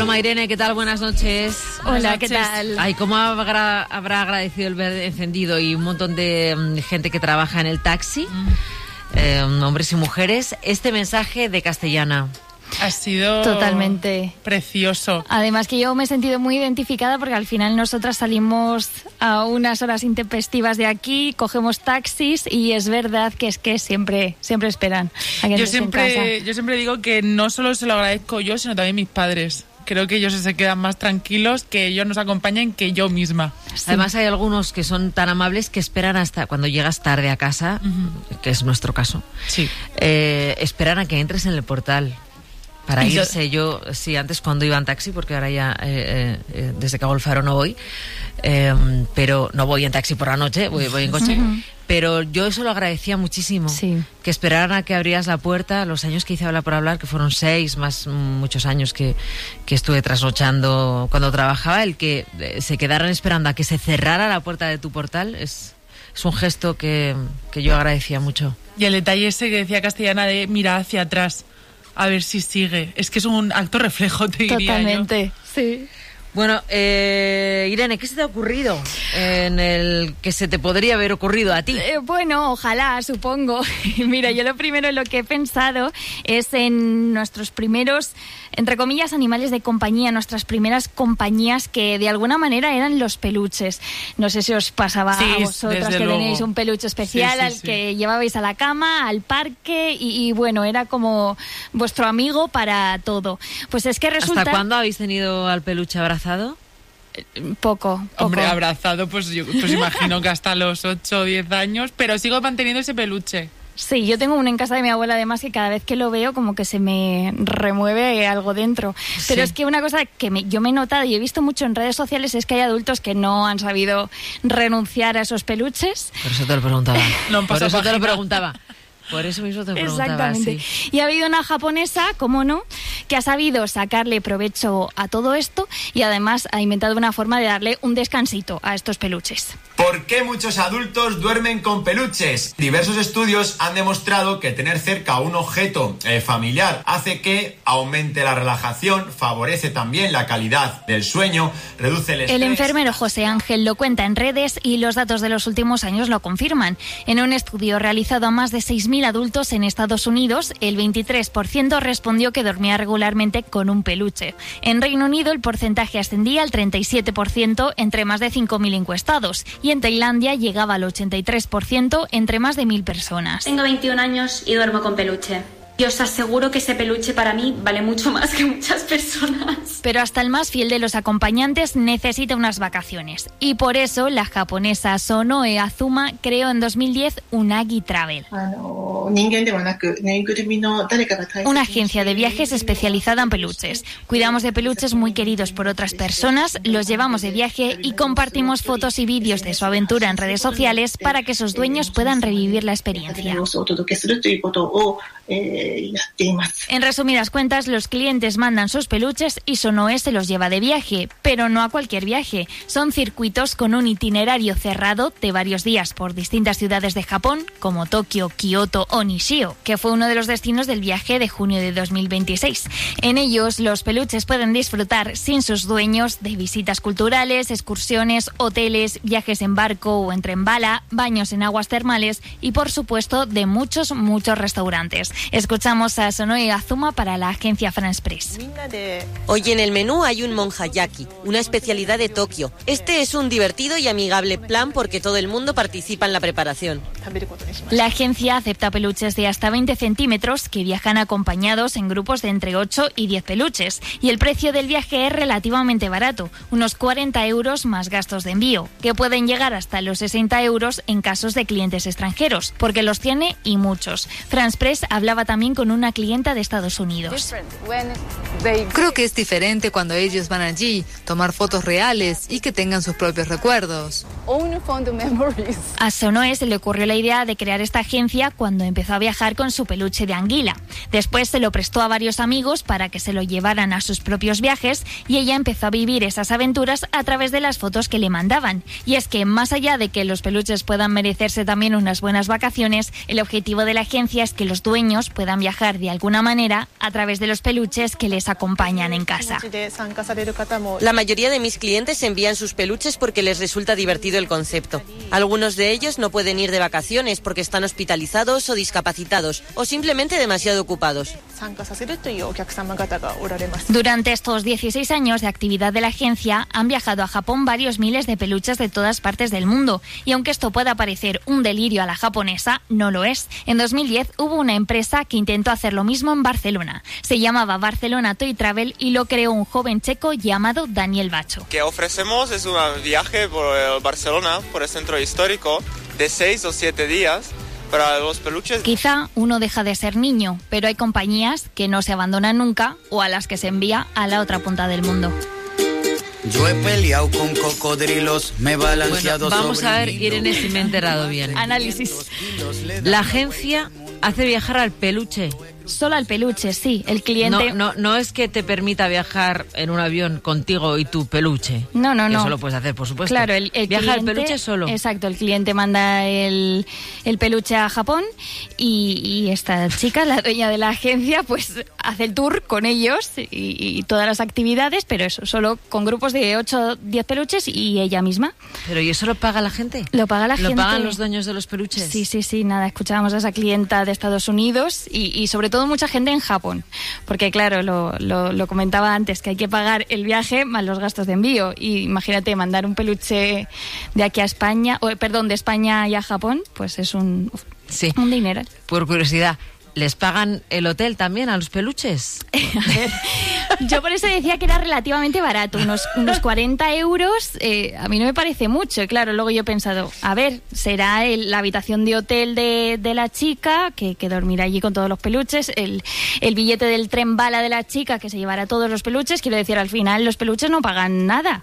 Paloma. Irene, ¿qué tal? Buenas noches. Hola, ¿qué tal? Ay, ¿cómo habrá agradecido el ver encendido y un montón de gente que trabaja en el taxi, hombres y mujeres, este mensaje de Castellana? Ha sido totalmente precioso. Además que yo me he sentido muy identificada porque al final nosotras salimos a unas horas intempestivas de aquí, cogemos taxis y es verdad que siempre esperan a que estés en casa. Yo siempre digo que no solo se lo agradezco yo, sino también mis padres. Creo que ellos se quedan más tranquilos, que ellos nos acompañen, que yo misma. Sí. Además hay algunos que son tan amables que esperan hasta cuando llegas tarde a casa, que es nuestro caso. Sí. Esperan a que entres en el portal. Para irse, yo sí, antes cuando iba en taxi, porque ahora ya desde que hago el Faro no voy, pero no voy en taxi por la noche, voy en coche, pero yo eso lo agradecía muchísimo, sí. Que esperaran a que abrieras la puerta, los años que hice Habla por Hablar, que fueron 6, más muchos años que estuve trasnochando cuando trabajaba, el que se quedaran esperando a que se cerrara la puerta de tu portal es un gesto que yo agradecía mucho. Y el detalle ese que decía Castellana de mirar hacia atrás, a ver si sigue. Es que es un acto reflejo, te diría. Totalmente, sí. Bueno, Irene, ¿qué se te ha ocurrido en el que se te podría haber ocurrido a ti? Bueno, ojalá, supongo. Mira, yo lo primero en lo que he pensado es en nuestros primeros, entre comillas, animales de compañía, nuestras primeras compañías que de alguna manera eran los peluches. No sé si os pasaba a vosotras que tenéis un peluche especial al que llevabais a la cama, al parque y bueno, era como vuestro amigo para todo. Pues es que resulta... ¿Hasta cuándo habéis tenido al peluche abrazado? Poco. Hombre, abrazado, pues imagino que hasta los 8 o 10 años, pero sigo manteniendo ese peluche. Sí, yo tengo uno en casa de mi abuela, además, que cada vez que lo veo como que se me remueve algo dentro. Pero es que una cosa que yo me he notado y he visto mucho en redes sociales es que hay adultos que no han sabido renunciar a esos peluches. Por eso te lo preguntaba. Por eso te lo preguntaba. Por eso mismo te preguntaba. Exactamente. Sí. Y ha habido una japonesa, cómo no, que ha sabido sacarle provecho a todo esto y además ha inventado una forma de darle un descansito a estos peluches. ¿Por qué muchos adultos duermen con peluches? Diversos estudios han demostrado que tener cerca un objeto familiar hace que aumente la relajación, favorece también la calidad del sueño, reduce el estrés. El enfermero José Ángel lo cuenta en redes y los datos de los últimos años lo confirman. En un estudio realizado a más de 6.000 adultos en Estados Unidos, el 23% respondió que dormía regularmente con un peluche. En Reino Unido el porcentaje ascendía al 37% entre más de 5.000 encuestados y en Tailandia llegaba al 83% entre más de 1.000 personas. Tengo 21 años y duermo con peluche. Y os aseguro que ese peluche para mí vale mucho más que muchas personas. Pero hasta el más fiel de los acompañantes necesita unas vacaciones. Y por eso la japonesa Sonoe Azuma creó en 2010 Unagi Travel. Una agencia de viajes especializada en peluches. Cuidamos de peluches muy queridos por otras personas, los llevamos de viaje y compartimos fotos y vídeos de su aventura en redes sociales para que sus dueños puedan revivir la experiencia. En resumidas cuentas, los clientes mandan sus peluches y Sonoe se los lleva de viaje, pero no a cualquier viaje. Son circuitos con un itinerario cerrado de varios días por distintas ciudades de Japón, como Tokio, Kioto o Nishio, que fue uno de los destinos del viaje de junio de 2026. En ellos, los peluches pueden disfrutar sin sus dueños de visitas culturales, excursiones, hoteles, viajes en barco o en tren bala, baños en aguas termales y, por supuesto, de muchos restaurantes. Escuchamos a Sonoe Azuma para la agencia France Press. Hoy en el menú hay un monjayaki, una especialidad de Tokio. Este es un divertido y amigable plan porque todo el mundo participa en la preparación. La agencia acepta peluches de hasta 20 centímetros que viajan acompañados en grupos de entre 8 y 10 peluches. Y el precio del viaje es relativamente barato, unos 40 euros más gastos de envío, que pueden llegar hasta los 60 euros en casos de clientes extranjeros, porque los tiene y muchos. France Press hablaba también con una clienta de Estados Unidos. Creo que es diferente cuando ellos van allí, tomar fotos reales y que tengan sus propios recuerdos. A Sonoe se le ocurrió la idea de crear esta agencia cuando empezó a viajar con su peluche de anguila. Después se lo prestó a varios amigos para que se lo llevaran a sus propios viajes y ella empezó a vivir esas aventuras a través de las fotos que le mandaban. Y es que más allá de que los peluches puedan merecerse también unas buenas vacaciones, el objetivo de la agencia es que los dueños puedan viajar de alguna manera a través de los peluches que les acompañan en casa. La mayoría de mis clientes envían sus peluches porque les resulta divertido el concepto. Algunos de ellos no pueden ir de vacaciones porque están hospitalizados o discapacitados o simplemente demasiado ocupados. Durante estos 16 años de actividad de la agencia han viajado a Japón varios miles de peluches de todas partes del mundo y aunque esto pueda parecer un delirio a la japonesa, no lo es. En 2010 hubo una empresa que intentó hacer lo mismo en Barcelona. Se llamaba Barcelona Toy Travel y lo creó un joven checo llamado Daniel Bacho. Que ofrecemos es un viaje por Barcelona, por el centro histórico, de 6 o 7 días para los peluches. Quizá uno deja de ser niño, pero hay compañías que no se abandonan nunca o a las que se envía a la otra punta del mundo. Yo he peleado con cocodrilos, me he balanceado. Bueno, vamos a ver, Irene, si me he enterado bien. Análisis. La agencia hace viajar al peluche. Solo al peluche, sí. El cliente... No es que te permita viajar en un avión contigo y tu peluche. No. Eso lo puedes hacer, por supuesto. Claro, el viaja cliente, el peluche solo. Exacto, el cliente manda el peluche a Japón y esta chica, la dueña de la agencia, pues hace el tour con ellos y todas las actividades, pero eso, solo con grupos de 8 o 10 peluches y ella misma. ¿Pero y eso lo paga la gente? Lo paga la gente. ¿Lo pagan los dueños de los peluches? Sí, nada, escuchábamos a esa clienta de Estados Unidos y sobre todo mucha gente en Japón, porque claro, lo comentaba antes, que hay que pagar el viaje más los gastos de envío, y imagínate mandar un peluche de aquí a España, de España y a Japón, pues es un dinero. Por curiosidad, ¿les pagan el hotel también a los peluches? A ver, yo por eso decía que era relativamente barato, unos 40 euros, a mí no me parece mucho. Y claro, luego yo he pensado, a ver, será la habitación de hotel de la chica, que dormirá allí con todos los peluches, el billete del tren bala de la chica, que se llevará todos los peluches. Quiero decir, al final los peluches no pagan nada,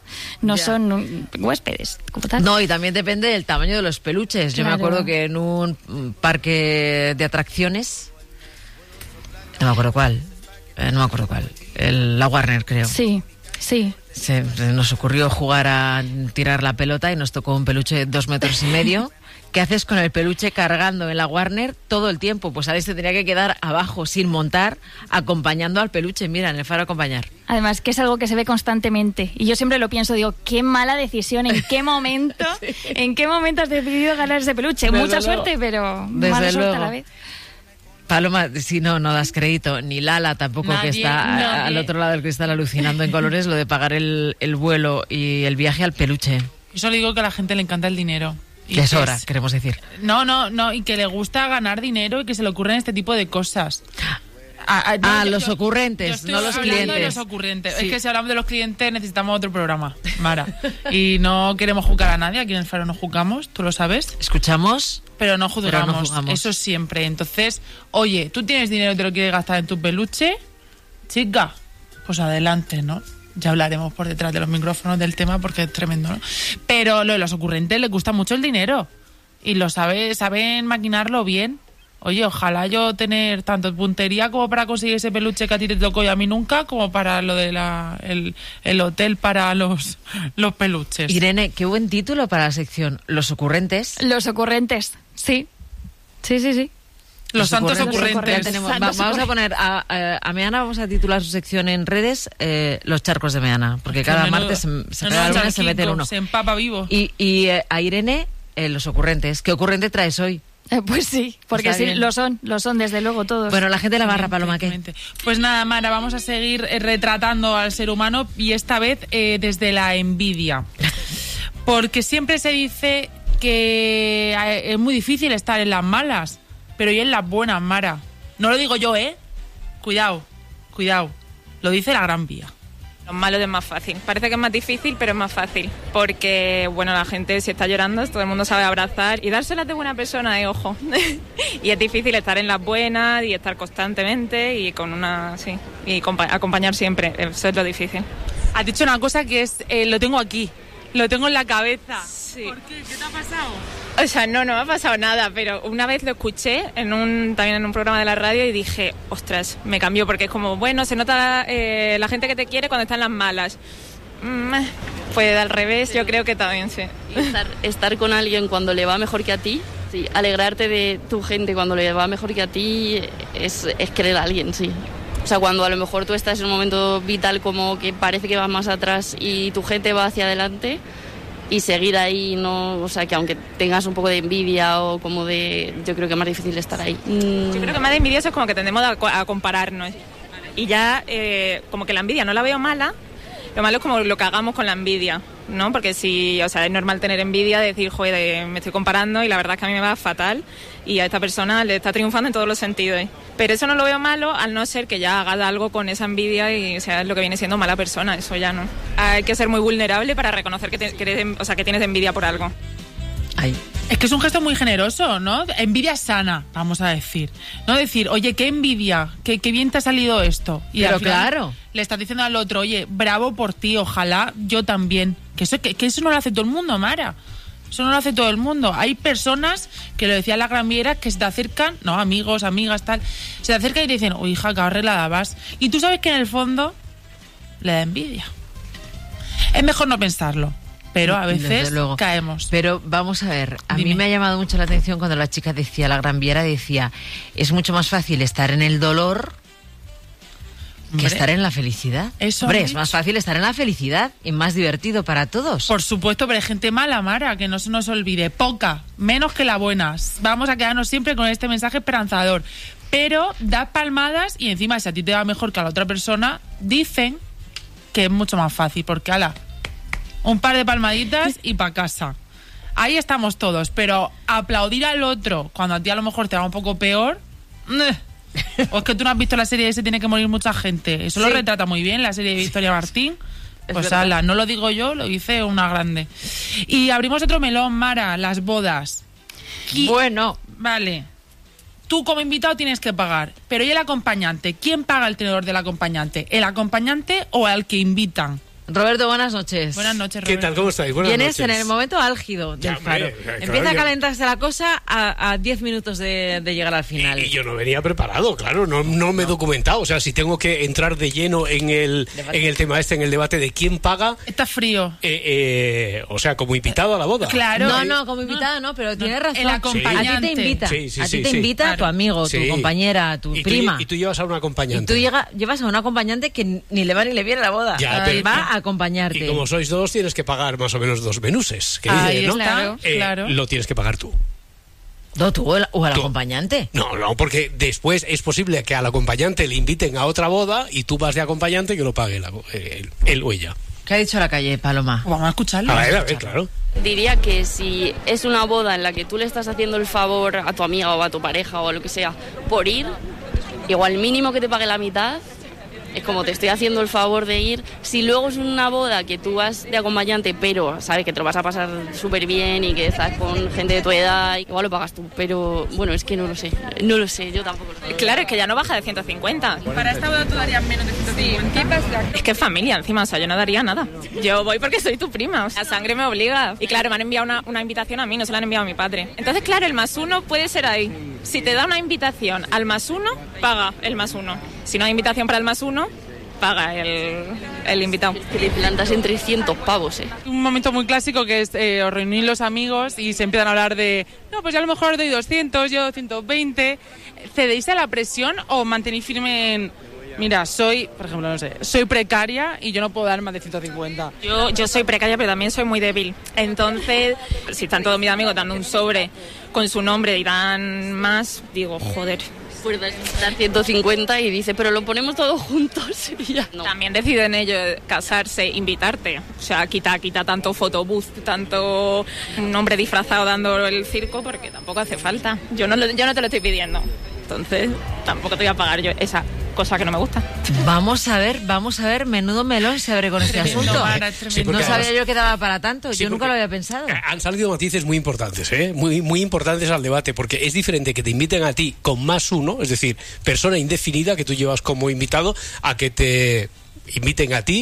son huéspedes como tal. No, y también depende del tamaño de los peluches. Yo me acuerdo que en un parque de atracciones, no me acuerdo cuál, la Warner, creo. Sí. Nos ocurrió jugar a tirar la pelota y nos tocó un peluche de 2,5 metros. ¿Qué haces con el peluche cargando en la Warner todo el tiempo? Pues Alex se tenía que quedar abajo sin montar, acompañando al peluche, mira, en el faro acompañar. Además, que es algo que se ve constantemente. Y yo siempre lo pienso, digo, qué mala decisión, ¿en qué momento has decidido ganar ese peluche? Desde Mucha luego. Suerte, pero Desde mala suerte luego. a la vez. Paloma, si no das crédito, ni Lala tampoco, Nadie, que está al otro lado del cristal alucinando en colores, lo de pagar el vuelo y el viaje al peluche. Yo solo digo que a la gente le encanta el dinero. Y es hora, queremos decir. No, y que le gusta ganar dinero y que se le ocurren este tipo de cosas. Los ocurrentes, no los clientes. De los ocurrentes. Sí. Es que si hablamos de los clientes necesitamos otro programa, Mara. Y no queremos juzgar a nadie, aquí en el Faro no juzgamos, tú lo sabes. Escuchamos, pero no juzgamos. Pero no juzgamos. Eso siempre. Entonces, oye, ¿tú tienes dinero y te lo quieres gastar en tu peluche? Chica, pues adelante, ¿no? Ya hablaremos por detrás de los micrófonos del tema porque es tremendo, ¿no? Pero lo de los ocurrentes les gusta mucho el dinero y saben maquinarlo bien. Oye, ojalá yo tener tanto puntería como para conseguir ese peluche que a ti te tocó y a mí nunca, como para lo de el hotel para los peluches. Irene, qué buen título para la sección. Los ocurrentes. Los ocurrentes, sí. Sí. Los santos ocurrentes. Vamos a poner a Meana, vamos a titular su sección en redes, los charcos de Meana, porque cada martes cada lunes se mete en uno. Se empapa vivo. Y a Irene, los ocurrentes. ¿Qué ocurrente traes hoy? Pues sí, porque sí, lo son desde luego todos. Bueno, la gente de la barra, Paloma, ¿qué? Pues nada, Mara, vamos a seguir retratando al ser humano y esta vez desde la envidia. Porque siempre se dice que es muy difícil estar en las malas, pero y en las buenas, Mara. No lo digo yo, Cuidado. Lo dice la Gran Vía. Los malos es más fácil. Parece que es más difícil, pero es más fácil. Porque, bueno, la gente si está llorando, todo el mundo sabe abrazar y dárselas de buena persona, ojo. Y es difícil estar en las buenas y estar constantemente y con y acompañar siempre. Eso es lo difícil. Has dicho una cosa que es, lo tengo aquí, lo tengo en la cabeza. Sí. Sí. ¿Por qué? ¿Qué te ha pasado? O sea, no me ha pasado nada, pero una vez lo escuché también en un programa de la radio y dije, ostras, me cambió, porque es como, bueno, se nota la gente que te quiere cuando están las malas. Pues al revés, yo creo que también, sí. Estar con alguien cuando le va mejor que a ti, sí, alegrarte de tu gente cuando le va mejor que a ti es querer a alguien, sí. O sea, cuando a lo mejor tú estás en un momento vital como que parece que vas más atrás y tu gente va hacia adelante y seguir ahí, no, o sea, que aunque tengas un poco de envidia o como de... Yo creo que es más difícil estar ahí. Yo creo que más de envidioso es como que tendemos a compararnos. Y ya como que la envidia no la veo mala, lo malo es como lo que hagamos con la envidia, ¿no? Porque si, o sea, es normal tener envidia, decir, joder, me estoy comparando y la verdad es que a mí me va fatal y a esta persona le está triunfando en todos los sentidos. Pero eso no lo veo malo, al no ser que ya haga algo con esa envidia y sea lo que viene siendo mala persona, eso ya no. Hay que ser muy vulnerable para reconocer que tienes envidia por algo. Ay. Es que es un gesto muy generoso, ¿no? Envidia sana, vamos a decir. No decir, oye, qué envidia, qué bien te ha salido esto. Y pero claro, le estás diciendo al otro, oye, bravo por ti, ojalá yo también. Que eso no lo hace todo el mundo, Mara. Eso no lo hace todo el mundo. Hay personas, que lo decía la Gran Viera, que se te acercan, no, amigos, amigas, tal, se te acercan y te dicen, uy, hija, qué arreglada vas. Y tú sabes que en el fondo le da envidia. Es mejor no pensarlo. Pero a veces caemos. Pero vamos a ver, mí me ha llamado mucho la atención cuando la chica decía, la Gran Viera decía, es mucho más fácil estar en el dolor que estar en la felicidad. Hombre, es más fácil estar en la felicidad y más divertido para todos. Por supuesto, pero hay gente mala, Mara, que no se nos olvide. Poca, menos que la buena. Vamos a quedarnos siempre con este mensaje esperanzador. Pero da palmadas y encima, si a ti te va mejor que a la otra persona, dicen que es mucho más fácil, porque un par de palmaditas y pa' casa. Ahí estamos todos, pero aplaudir al otro cuando a ti a lo mejor te va un poco peor... O es que tú no has visto la serie de Se tiene que morir mucha gente. Eso lo retrata muy bien la serie de Victoria Martín. Pues ala, no lo digo yo, lo dice una grande. Y abrimos otro melón, Mara, las bodas. Bueno. Vale. Tú como invitado tienes que pagar, pero ¿y el acompañante? ¿Quién paga el tenedor del acompañante? ¿El acompañante o al que invitan? Roberto, buenas noches. Buenas noches, Roberto. ¿Qué tal? ¿Cómo estáis? Buenas Vienes noches. en el momento álgido del Faro. Empieza a calentarse la cosa a 10 minutos de llegar al final. Y yo no venía preparado, claro, no me he documentado. O sea, si tengo que entrar de lleno en el tema en el debate de quién paga... Está frío. O sea, como invitado a la boda. Claro. No, como invitado no, pero tienes razón. El acompañante. A ti te invita. Sí, a ti te invita tu amigo, tu compañera, tu prima. Y tú llevas a un acompañante. Y tú llevas a un acompañante que ni le va ni le viene a la boda. Ya, va a acompañarte. Y como sois dos, tienes que pagar más o menos 2 menuses. Que ahí dice, ¿no? Claro. Lo tienes que pagar tú. ¿No tú o al acompañante? No, porque después es posible que al acompañante le inviten a otra boda y tú vas de acompañante y que lo pague él o ella. ¿Qué ha dicho la calle, Paloma? Vamos a escucharlo. A ver, claro. Diría que si es una boda en la que tú le estás haciendo el favor a tu amiga o a tu pareja o a lo que sea por ir, igual mínimo que te pague la mitad. Es como te estoy haciendo el favor de ir. Si luego es una boda que tú vas de acompañante, pero sabes que te lo vas a pasar súper bien y que estás con gente de tu edad, igual lo pagas tú. Pero bueno, es que no lo sé, yo tampoco lo sé. Claro, es que ya no baja de 150. Para esta boda tú darías menos de 150. ¿Qué pasa? Es que es familia encima, o sea, yo no daría nada. Yo voy porque soy tu prima, o sea, la sangre me obliga. Y claro, me han enviado una invitación a mí, no se la han enviado a mi padre. Entonces, claro, el +1 puede ser ahí. Si te da una invitación al +1, paga el +1. Si no hay invitación para el +1, paga el invitado. Que le plantas en 300 pavos, Un momento muy clásico que es os reunís los amigos y se empiezan a hablar de no, pues yo a lo mejor doy 200, yo 120. ¿Cedéis a la presión o mantenéis firme en mira, por ejemplo, no sé, soy precaria y yo no puedo dar más de 150? Yo soy precaria, pero también soy muy débil. Entonces, si están todos mis amigos dando un sobre con su nombre y dan más, digo, joder. Pues dar 150 y dice, pero lo ponemos todos juntos y ya. No. También deciden ellos casarse, invitarte. O sea, quita tanto photobooth, tanto un hombre disfrazado dando el circo, porque tampoco hace falta. Yo no te lo estoy pidiendo. Entonces, tampoco te voy a pagar yo esa cosa que no me gusta. Vamos a ver, menudo melón se abre con este asunto. No sabía yo que daba para tanto, yo nunca lo había pensado. Han salido matices muy importantes, muy importantes al debate, porque es diferente que te inviten a ti con +1, es decir, persona indefinida que tú llevas como invitado, a que te inviten a ti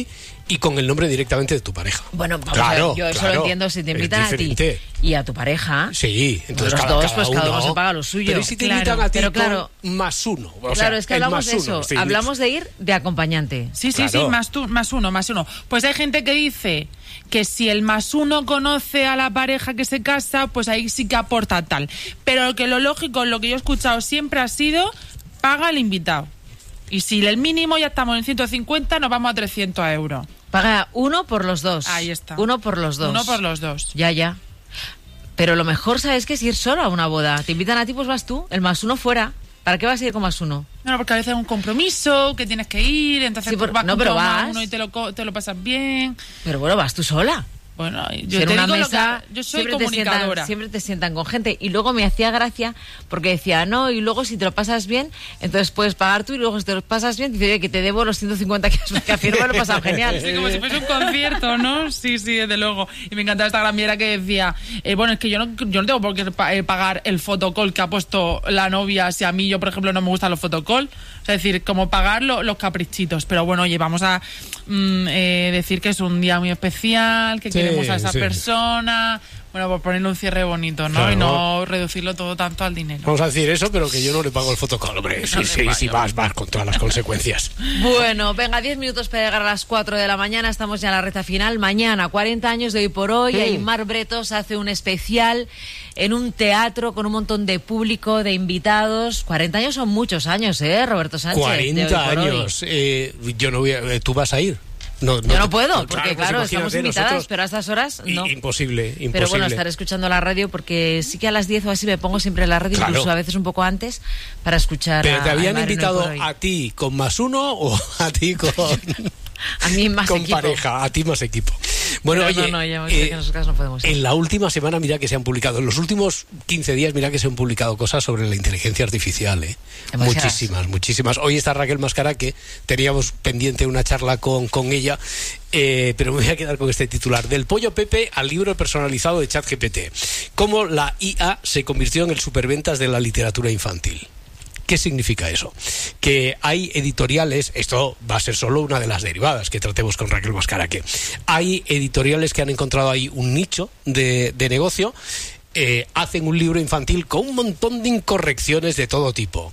y con el nombre directamente de tu pareja. Bueno, claro, yo eso lo entiendo, si te invitan a ti y a tu pareja. Sí, entonces los dos, pues cada uno se paga lo suyo. Pero si te invitan a ti con más uno. Claro, es que hablamos de eso. Hablamos de ir de acompañante. Sí, más uno. Pues hay gente que dice que si el más uno conoce a la pareja que se casa, pues ahí sí que aporta tal. Pero lo lógico, lo que yo he escuchado siempre ha sido, paga el invitado. Y si el mínimo ya estamos en 150, nos vamos a 300 euros. Paga uno por los dos. Ahí está. Uno por los dos. Ya. Pero lo mejor, ¿sabes qué? Es ir solo a una boda. Te invitan a ti, pues vas tú. El más uno fuera. ¿Para qué vas a ir con más uno? No, porque a veces es un compromiso, que tienes que ir, entonces sí, vas con uno y te lo pasas bien. Pero bueno, vas tú sola. Bueno, yo en te una digo mesa, yo soy comunicadora. Siempre te sientan con gente. Y luego me hacía gracia porque decía, no, y luego si te lo pasas bien, entonces puedes pagar tú, y luego si te lo pasas bien, dice, oye, que te debo los 150 que has firmado, lo he pasado genial. Sí, como si fuese un concierto, ¿no? Sí, desde luego. Y me encantaba esta gran viera que decía, bueno, es que yo no tengo por qué pagar el fotocall que ha puesto la novia si a mí, yo por ejemplo, no me gustan los fotocall. Es decir, como pagar los caprichitos. Pero bueno, oye, vamos a decir que es un día muy especial, que queremos a esa persona. Bueno, pues ponerle un cierre bonito, ¿no? Claro. Y no reducirlo todo tanto al dinero. Vamos a decir eso, pero que yo no le pago el fotocall, hombre. Sí, vas con todas las consecuencias. Bueno, venga, 10 minutos para llegar a las 4 de la mañana. Estamos ya en la recta final. Mañana, 40 años de Hoy por Hoy. Aimar Bretos hace un especial en un teatro con un montón de público, de invitados. 40 años son muchos años, Roberto Sánchez? 40 años. Yo no voy a... ¿Tú vas a ir? Yo no puedo, porque claro, estamos invitadas, pero a estas horas no. Imposible. Pero bueno, estaré escuchando la radio, porque sí que a las 10 o así me pongo siempre la radio, incluso a veces un poco antes, para escuchar. ¿Pero te habían invitado a ti con más uno o a ti con... A mí más con equipo. Pareja, a ti más equipo. Bueno, pero oye, que en esos casos no podemos ir. En la última semana, mira que se han publicado, en los últimos 15 días, mira que se han publicado cosas sobre la inteligencia artificial, Muchísimas. Hoy está Raquel Mascara, que teníamos pendiente una charla con ella, pero me voy a quedar con este titular: del pollo Pepe al libro personalizado de ChatGPT. Cómo la IA se convirtió en el superventas de la literatura infantil. ¿Qué significa eso? Que hay editoriales, esto va a ser solo una de las derivadas que tratemos con Raquel Mascara, que hay editoriales que han encontrado ahí un nicho de negocio, hacen un libro infantil con un montón de incorrecciones de todo tipo,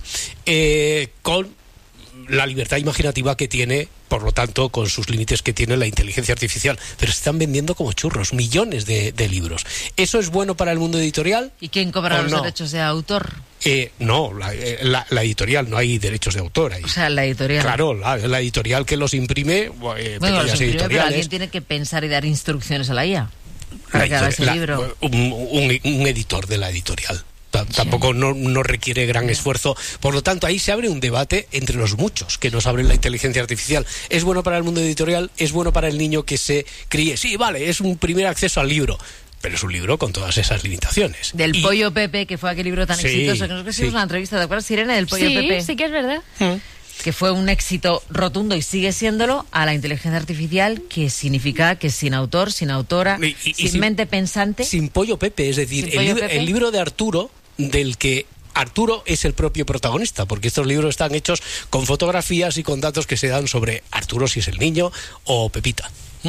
con la libertad imaginativa que tiene, por lo tanto, con sus límites que tiene la inteligencia artificial, pero se están vendiendo como churros, millones de libros. ¿Eso es bueno para el mundo editorial? ¿Y quién cobra los derechos de autor? No, la editorial, no hay derechos de autor ahí. O sea, la editorial. Claro, la editorial que los imprime, pequeñas editoriales. Pero alguien tiene que pensar y dar instrucciones a la IA para que haga ese libro. Un editor de la editorial. Tampoco no requiere gran esfuerzo. Por lo tanto, ahí se abre un debate entre los muchos que nos abren la inteligencia artificial. ¿Es bueno para el mundo editorial? ¿Es bueno para el niño que se críe? Sí, vale, es un primer acceso al libro, pero es un libro con todas esas limitaciones. Del Pollo Pepe, que fue aquel libro tan exitoso, que nosotros hicimos una entrevista, ¿te acuerdas, Irene, del Pollo Pepe? Sí, que es verdad. Que fue un éxito rotundo y sigue siéndolo, a la inteligencia artificial, que significa que sin autor, sin autora, sin mente pensante. Sin Pollo Pepe, es decir, el libro de Arturo, del que Arturo es el propio protagonista, porque estos libros están hechos con fotografías y con datos que se dan sobre Arturo, si es el niño, o Pepita.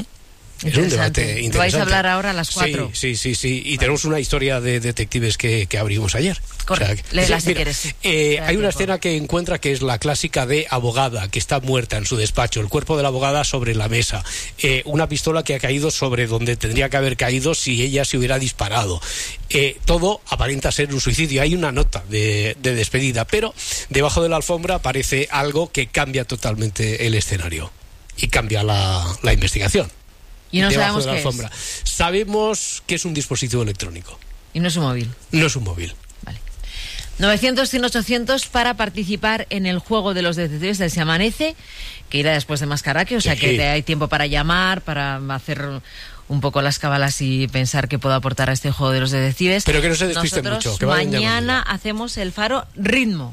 Es un debate interesante. Vais a hablar ahora a las 4. Sí. Y tenemos una historia de detectives que abrimos ayer. Correcto. Léela si quieres. Hay una escena que encuentra que es la clásica de abogada, que está muerta en su despacho, el cuerpo de la abogada sobre la mesa, una pistola que ha caído sobre donde tendría que haber caído si ella se hubiera disparado. Todo aparenta ser un suicidio. Hay una nota de despedida, pero debajo de la alfombra aparece algo que cambia totalmente el escenario y cambia la investigación. Y no debajo sabemos de la qué alfombra. Sabemos que es un dispositivo electrónico. Y no es un móvil. No es un móvil. Vale. 900-100-800 para participar en el juego de los detectives del Se Amanece, que irá después de Mascaraque, o sea que hay tiempo para llamar, para hacer un poco las cábalas y pensar qué puedo aportar a este juego de los detectives. Pero que no se despisten mucho. Que mañana hacemos el faro ritmo.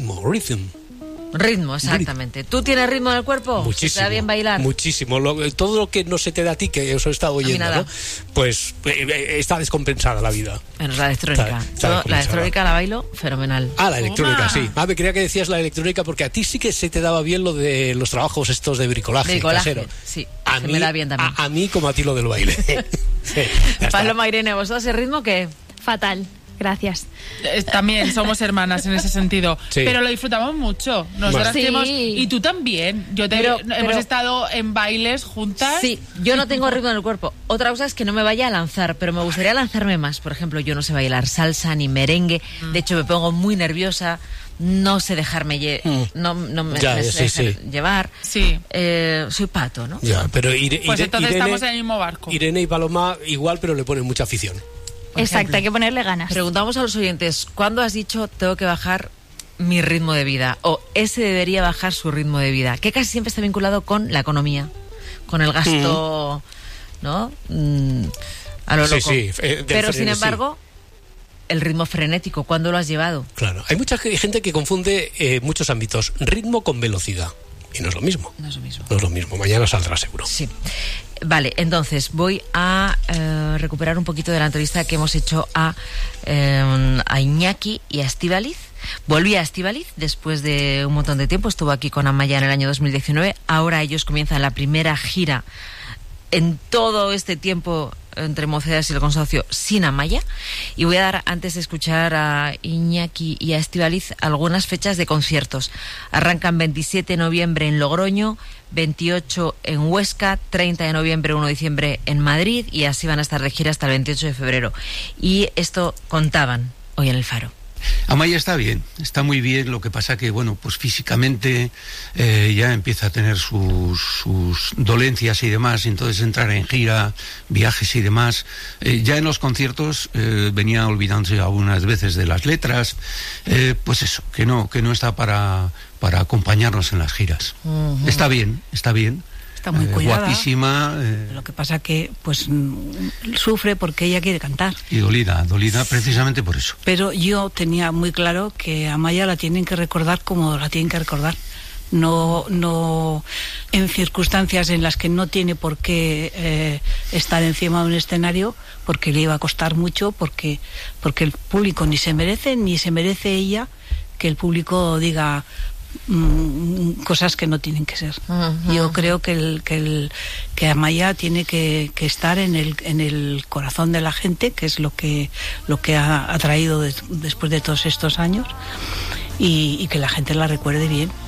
Ritmo, exactamente. ¿Tú tienes ritmo en el cuerpo? Muchísimo. ¿Te da bien bailar? Muchísimo. Todo lo que no se te da a ti, que os he estado oyendo, ¿no? Pues está descompensada la vida. Menos la electrónica. La electrónica la bailo fenomenal. La electrónica, sí. Me creía que decías la electrónica porque a ti sí que se te daba bien lo de los trabajos estos de bricolaje casero. Sí. Se me da bien también. A mí como a ti lo del baile. Sí, Paloma, Irene, ¿vosotros ese ritmo qué? Fatal. Gracias. También somos hermanas en ese sentido. Sí. Pero lo disfrutamos mucho. Nosotras Sí. y tú también. Hemos estado en bailes juntas. Sí, yo no tengo ritmo en el cuerpo. Otra cosa es que no me vaya a lanzar, pero me gustaría lanzarme más. Por ejemplo, yo no sé bailar salsa ni merengue. De hecho, me pongo muy nerviosa. No sé dejarme llevar. Sí. Soy pato, ¿no? Ya, pero Pues entonces estamos en el mismo barco. Irene y Paloma igual, pero le ponen mucha afición. Exacto, hay que ponerle ganas. Preguntamos a los oyentes, ¿cuándo has dicho tengo que bajar mi ritmo de vida? O ese debería bajar su ritmo de vida, que casi siempre está vinculado con la economía, con el gasto, ¿no? A lo loco. Sí, pero sin embargo, el ritmo frenético, ¿cuándo lo has llevado? Claro, hay mucha gente que confunde muchos ámbitos, ritmo con velocidad. Y no es lo mismo. No es lo mismo. No es lo mismo, mañana saldrá seguro. Sí. Vale, entonces voy a recuperar un poquito de la entrevista que hemos hecho a Iñaki y a Estíbaliz. Volví a Estíbaliz después de un montón de tiempo, estuvo aquí con Amaya en el año 2019. Ahora ellos comienzan la primera gira en todo este tiempo entre Mocedades y el consorcio sin Amaya, y voy a dar, antes de escuchar a Iñaki y a Estíbaliz, algunas fechas de conciertos. Arrancan 27 de noviembre en Logroño, 28 en Huesca, 30 de noviembre, 1 de diciembre en Madrid, y así van a estar de gira hasta el 28 de febrero. Y esto contaban hoy en El Faro. Amaya está bien, está muy bien, lo que pasa que, bueno, pues físicamente ya empieza a tener sus dolencias y demás, y entonces entrar en gira, viajes y demás. Ya en los conciertos venía olvidándose algunas veces de las letras, pues eso, que no está para acompañarnos en las giras. Uh-huh. Está bien. Está muy cuidada, guapísima. Lo que pasa que pues sufre porque ella quiere cantar. Y dolida precisamente por eso. Pero yo tenía muy claro que a Amaya la tienen que recordar como la tienen que recordar. No en circunstancias en las que no tiene por qué estar encima de un escenario, porque le iba a costar mucho, porque el público ni se merece ella que el público diga cosas que no tienen que ser. Uh-huh. Yo creo que Amaya tiene que estar en el corazón de la gente, que es lo que ha traído después de todos estos años, y que la gente la recuerde bien.